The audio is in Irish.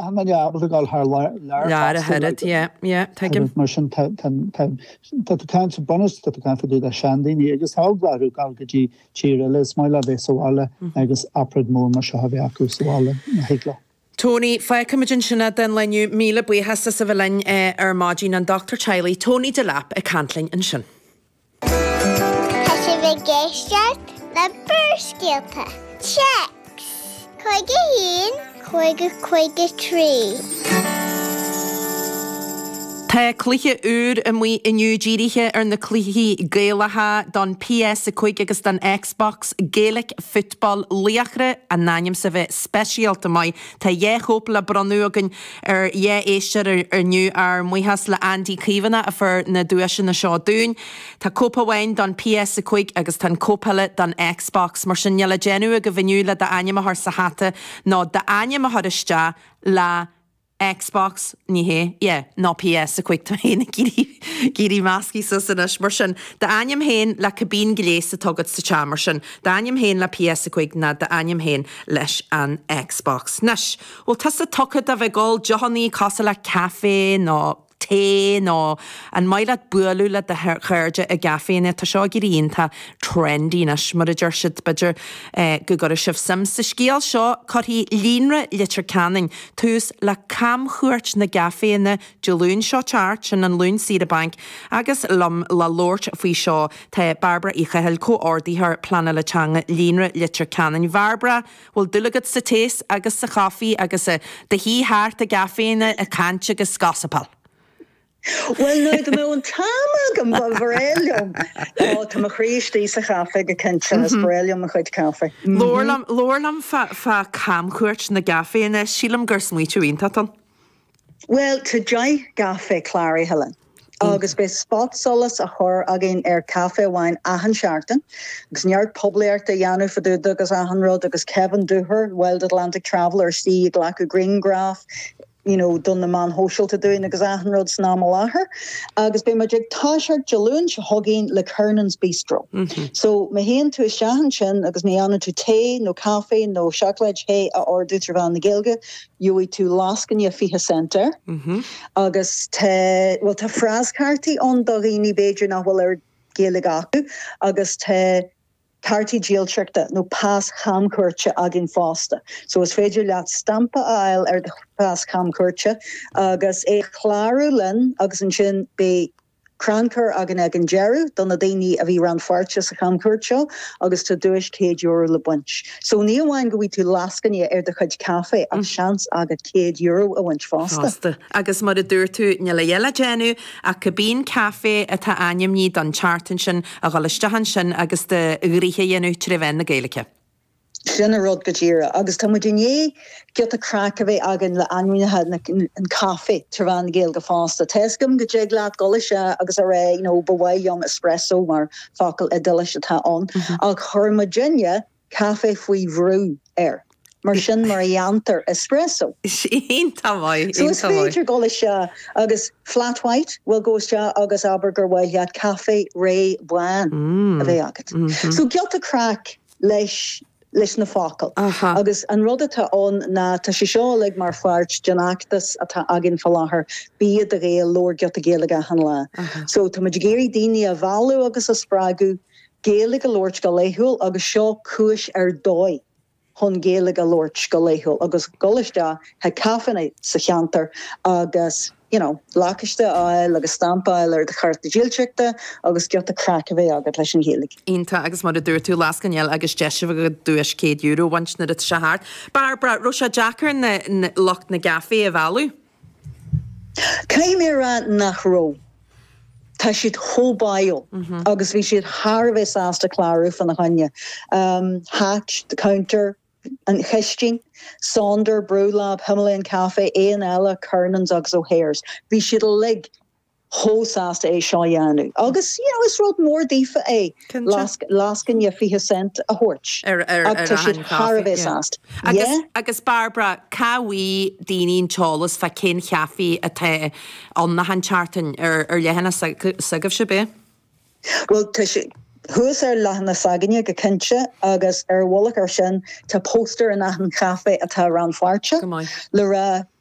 man able gal haar Lara Herod, yeah, take him. Martian that kind of bonus that kind of do the shandini. I just how that gal gaji chirele smile vesawala. I guess upred more mashavi akuswala higla. Tony, fa cymryd sinna den lenw mila bwy hasa sa fylen margin and Dr. Charlie, Tony Delap y cantlin yn sin. Has y fe geisiad na byrsgilta. Checks. Coige hun, coige tri. Tá cluiche úr a mui iniu dírithe na cluiche géalaha don PS a chuig agus don Xbox Gaelic football liachre a náim sa bheith specialta mai tá hópla bronúgan éistear niu muihas le Andy Cleavana a fur na dúise na seo dún. Tá cópa bhain don PS a chuig agus tan cópala don Xbox mar sin neala genú a go bhiniuúla da aim a sa hata ná da aim a thuiste la Xbox ní hé, ná PS a quick to hén gíri masci susanas mar sin. Da aim hén le cabín gléis a tugad sa chamar sin. Da aim hén le PS a quick na da aim hén leis an Xbox. Nes, tá sa tugad a bheith gáil Johanní casa le café ná té ná an maiad bualú le de chuirde a gaféine tá seo guríon tá trendy nes mar a dúirsid beidir go gur sibh sim sa scéal seo chuirí líonra litir canning tús le cam chuirt na gaféine de lún seo teart sin an lún siad bank agus lom le Lord faoi seo tá Barbara Ichahel co-ordaithe planna le teanga líonra litir canning. Barbara bhfuil dulagad sa tééis agus sa chafií agus de hí háart a gaféine a cante agus gasapal. Well, no, the moon tamagam Borrelium. Oh, to my Christy is a cafe, a kitchen is Borrelium, a quite cafe. Lorlam fa cam court na gafe and Sheelam Gersmith in Taton. Well, to Jai Gafe, Clary Helen. Agus be spot solas a hor again cafe wine ahan sharten. Agus nyard publiart the Janu for the Douglas ahan road, agus Kevin Duher, Wild Atlantic Traveller, Steve Glacu Greengraf. Done the man hoshel to doing the Gazahan Road Snamalaher. Agus be magic Tashar Jaloon Shahogin Le Kernan's Bistro. So Mahin to a Shahan Chin, agus Niana to Tay, no cafe, no chocolate, hay, or Dutravan the Gilga, Yui to Laskin Yafiha Center. Agus te, well, te Fraz Carti on Dogini Beja na Waller Gilagaku, Agus te Carty Jill Chirta, no pass ham curcha agin fosta. So as féidir leat stampa ail the pass ham curcha, agus clarulin, agus an sin be cranker agin egin jeru, donna daini a vi ran farcha sa ham curcha, agus to duish cade euro le bunch. So ni wine go to lascan ye the chud cafe a chance agat cade euro a winch fosta. Agus mar a dúirtu nila yela genu a cabín cafe a ta anyam ni don chartan sin a galistahan sin agus de ugrihe yenu treven na gaelica. Sinna rud gajira agus tamudinye get a crack of it agin le anwyn had in cafe Travan Gael go fasta tescum gajeglat golisha agus array bawai yom espresso mar fakal edilisha ta on al Virginia cafe fui vru Martian Marianter espresso. Ein tawai. So it's feature golisha agus flat white will go sha agus aberger way had cafe Ray Bwan So get a crack lesh na fakal. Agus an rudata on na ta shisholig mar farch janactus ata agin falahar be the real Lord get the gaeliga hanla. So to majigeri dini a valu agus a spragu gaeliga Lord galehul agus shaw kush doi hon gaeliga Lord galehul agus golishda ha kafene sechanter agus lakiste ail agus stampa ail the chart the jilchikta agus get the crack of agat leis an hélig. Inta agus mar a dúir tú lascanel agus deisih go dúis €2 once na it shahart. Barbara Russia Jacker na locht na gafe a valu. Caimera nach ro. Tá siad hóbail agus bhí siad harvest asta claru fan na hanya. Hatch the counter and Hesting, Sonder, Brewlab, Himalayan Cafe, A&Ella, Kernan's, Ugs O'Hare's. We should leg hosast a Shayanu. August, it's wrote more defa a Laskin Yafiha sent a horch. Agus Barbara, Kawi Dini Cholas Fakin Chafi at on the Hanchartan or Lehana Sagav Shabe? Well, Tishi. Who's lahna saganya gakincha agus wallach sin to poster in ahan cafe at around farcha. Lura